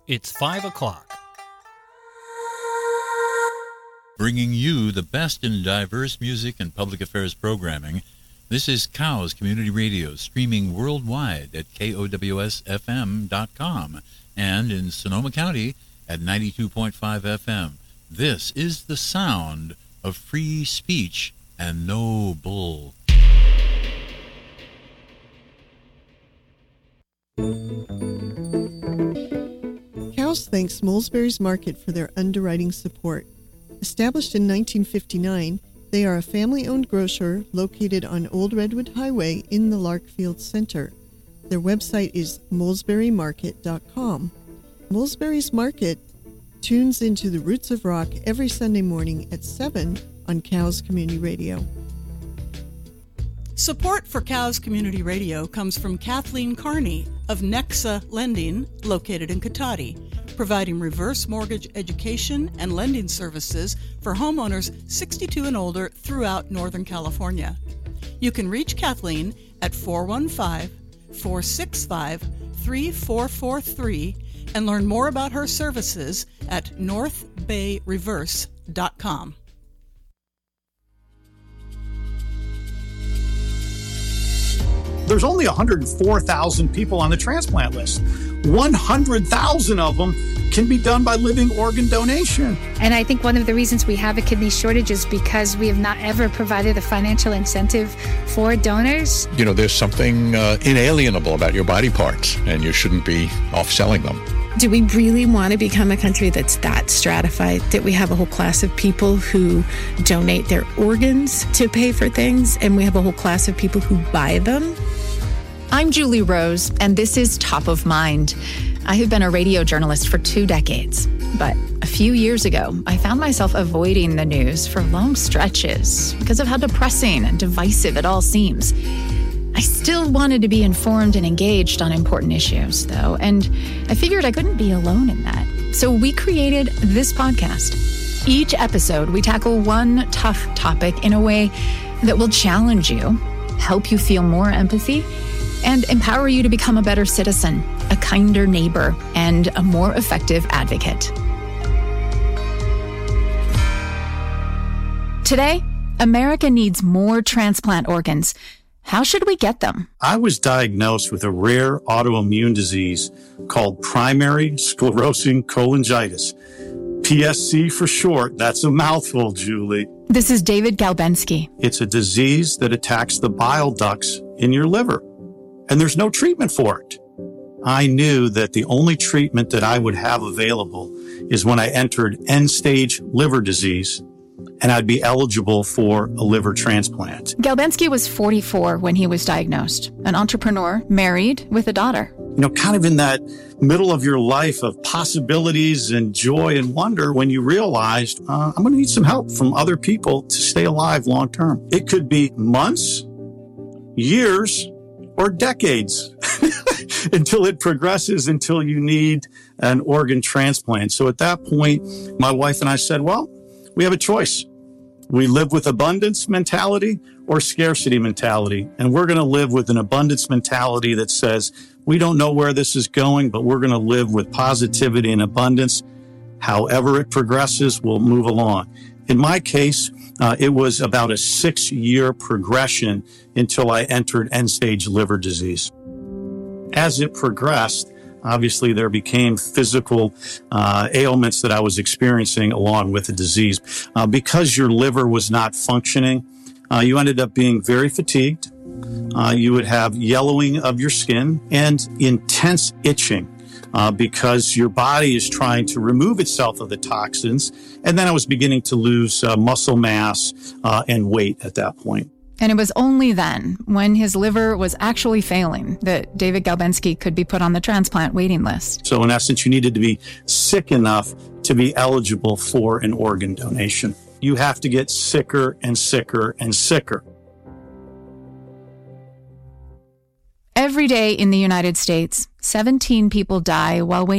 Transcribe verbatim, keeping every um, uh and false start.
It's five o'clock. Bringing you the best in diverse music and public affairs programming, this is Cows Community Radio, streaming worldwide at K O W S F M dot com and in Sonoma County at ninety-two point five F M. This is the sound of free speech and no bull. Cows thanks Molesbury's Market for their underwriting support. Established in nineteen fifty-nine, they are a family-owned grocer located on Old Redwood Highway in the Larkfield Center. Their website is molesbury market dot com. Molesbury's Market tunes into the Roots of Rock every Sunday morning at seven on Cows Community Radio. Support for Cows Community Radio comes from Kathleen Carney of Nexa Lending, located in Cotati, providing reverse mortgage education and lending services for homeowners sixty-two and older throughout Northern California. You can reach Kathleen at four one five, four six five, three four four three and learn more about her services at north bay reverse dot com. There's only one hundred four thousand people on the transplant list. one hundred thousand of them can be done by living organ donation. And I think one of the reasons we have a kidney shortage is because we have not ever provided a financial incentive for donors. You know, there's something uh, inalienable about your body parts, and you shouldn't be off-selling them. Do we really want to become a country that's that stratified, that we have a whole class of people who donate their organs to pay for things, and we have a whole class of people who buy them? I'm Julie Rose, and this is Top of Mind. I have been a radio journalist for two decades, but a few years ago, I found myself avoiding the news for long stretches because of how depressing and divisive it all seems. I still wanted to be informed and engaged on important issues, though, and I figured I couldn't be alone in that. So we created this podcast. Each episode, we tackle one tough topic in a way that will challenge you, help you feel more empathy, and empower you to become a better citizen, a kinder neighbor, and a more effective advocate. Today, America needs more transplant organs. How should we get them? I was diagnosed with a rare autoimmune disease called primary sclerosing cholangitis. P S C for short. That's a mouthful, Julie. This is David Galbensky. It's a disease that attacks the bile ducts in your liver, and there's no treatment for it. I knew that the only treatment that I would have available is when I entered end-stage liver disease, and I'd be eligible for a liver transplant. Galbensky was forty-four when he was diagnosed, an entrepreneur, married, with a daughter. You know, kind of in that middle of your life of possibilities and joy and wonder when you realized, uh, I'm going to need some help from other people to stay alive long term. It could be months, years, or decades until it progresses, until you need an organ transplant. So at that point, my wife and I said, well, we have a choice. We live with abundance mentality or scarcity mentality. And we're going to live with an abundance mentality that says, we don't know where this is going, but we're going to live with positivity and abundance. However it progresses, we'll move along. In my case, uh, it was about a six-year progression until I entered end-stage liver disease. As it progressed, obviously, there became physical uh, ailments that I was experiencing along with the disease. Uh, because your liver was not functioning, uh, you ended up being very fatigued. Uh, you would have yellowing of your skin and intense itching uh, because your body is trying to remove itself of the toxins. And then I was beginning to lose uh, muscle mass uh, and weight at that point. And it was only then, when his liver was actually failing, that David Galbensky could be put on the transplant waiting list. So in essence, you needed to be sick enough to be eligible for an organ donation. You have to get sicker and sicker and sicker. Every day in the United States, seventeen people die while waiting